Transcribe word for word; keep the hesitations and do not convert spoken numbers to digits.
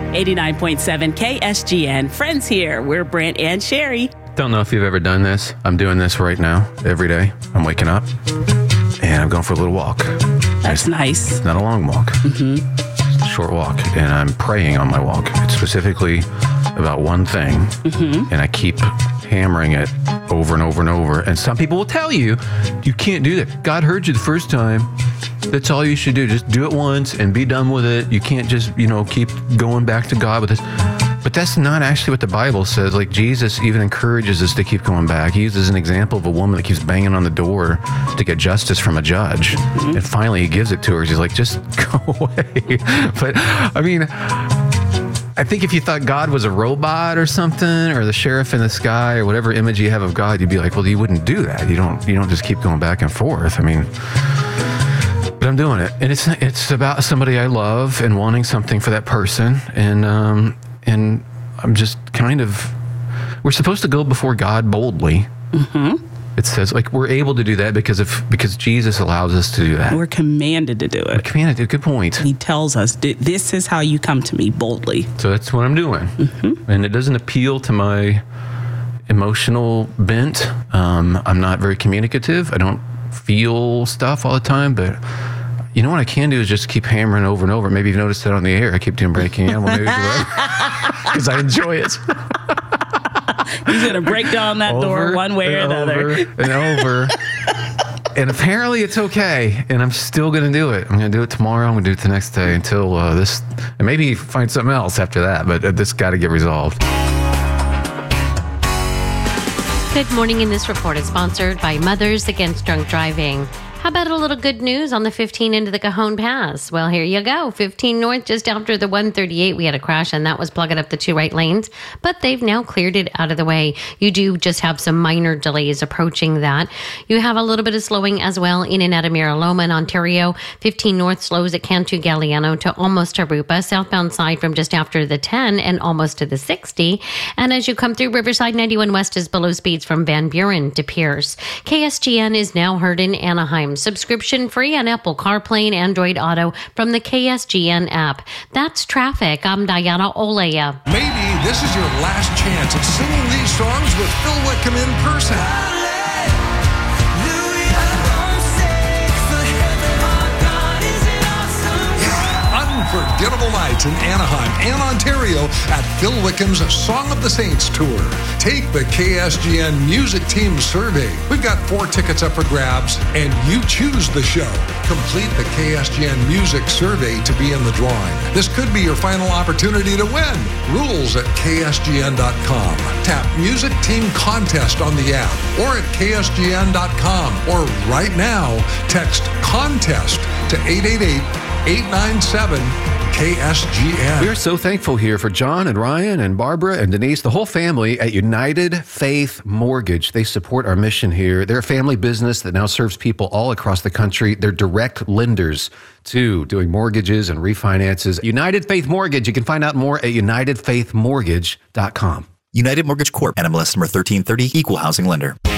eighty-nine point seven K S G N. Friends here. We're Brent and Sherry. Don't know if you've ever done this. I'm doing this right now, every day. I'm waking up, and I'm going for a little walk. That's it's, nice. It's not a long walk. Mm-hmm. It's a short walk, and I'm praying on my walk. It's specifically about one thing, mm-hmm. and I keep hammering it over and over and over. And some people will tell you, you can't do that. God heard you the first time. That's all you should do. Just do it once and be done with it. You can't just, you know, keep going back to God with this. But that's not actually what the Bible says. Like, Jesus even encourages us to keep going back. He uses an example of a woman that keeps banging on the door to get justice from a judge. Mm-hmm. And finally he gives it to her. He's like, just go away. But, I mean, I think if you thought God was a robot or something, or the sheriff in the sky, or whatever image you have of God, you'd be like, well, you wouldn't do that. You don't, you don't just keep going back and forth. I mean... But I'm doing it, and it's it's about somebody I love and wanting something for that person, and um, and I'm just kind of, we're supposed to go before God boldly. Mm-hmm. It says, like, we're able to do that because of because Jesus allows us to do that. We're commanded to do it. We're commanded to. Good point. He tells us, this is how you come to me boldly. So that's what I'm doing, mm-hmm. and it doesn't appeal to my emotional bent. Um, I'm not very communicative. I don't feel stuff all the time, but you know what I can do is just keep hammering over and over. Maybe you've noticed that on the air. I keep doing breaking in because I enjoy it. He's going to break down that over door one way or the other. And over. And apparently it's okay. And I'm still going to do it. I'm going to do it tomorrow. I'm going to do it the next day until uh, this, and maybe find something else after that. But uh, this got to get resolved. Good morning, and this report is sponsored by Mothers Against Drunk Driving. How about a little good news on the fifteen into the Cajon Pass? Well, here you go. fifteen north, just after the one thirty-eight, we had a crash, and that was plugging up the two right lanes, but they've now cleared it out of the way. You do just have some minor delays approaching that. You have a little bit of slowing as well in and out of Miraloma in Ontario. fifteen north slows at Cantu Galliano to almost Arupa, southbound side from just after the ten and almost to the sixty. And as you come through Riverside, ninety-one west is below speeds from Van Buren to Pierce. K S G N is now heard in Anaheim. Subscription free on Apple CarPlay and Android Auto from the K S G N app. That's traffic. I'm Diana Olea. Maybe this is your last chance at singing these songs with Phil Wickham in person. Unforgettable nights in Anaheim and Ontario at Phil Wickham's Song of the Saints Tour. Take the K S G N Music Team Survey. We've got four tickets up for grabs, and you choose the show. Complete the K S G N Music Survey to be in the drawing. This could be your final opportunity to win. Rules at K S G N dot com. Tap Music Team Contest on the app or at K S G N dot com. Or right now, text CONTEST to eight eight eight, eight nine seven, K S G N. We are so thankful here for John and Ryan and Barbara and Denise, the whole family at United Faith Mortgage. They support our mission here. They're a family business that now serves people all across the country. They're direct lenders too, doing mortgages and refinances. United Faith Mortgage. You can find out more at united faith mortgage dot com. United Mortgage Corp. N M L S number thirteen thirty, Equal Housing Lender.